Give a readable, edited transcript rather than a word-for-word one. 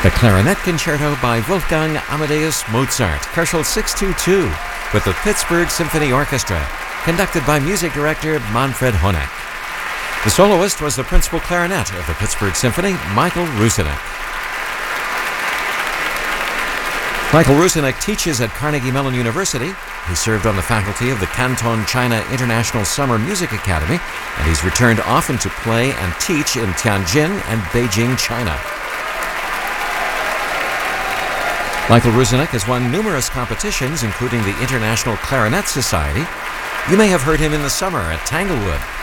The Clarinet Concerto by Wolfgang Amadeus Mozart, Köchel 622, with the Pittsburgh Symphony Orchestra, conducted by music director Manfred Honeck. The soloist was the principal clarinet of the Pittsburgh Symphony, Michael Rusinek. Michael Rusinek teaches at Carnegie Mellon University. He served on the faculty of the Canton China International Summer Music Academy, and he's returned often to play and teach in Tianjin and Beijing, China. Michael Rusinek has won numerous competitions, including the International Clarinet Society. You may have heard him in the summer at Tanglewood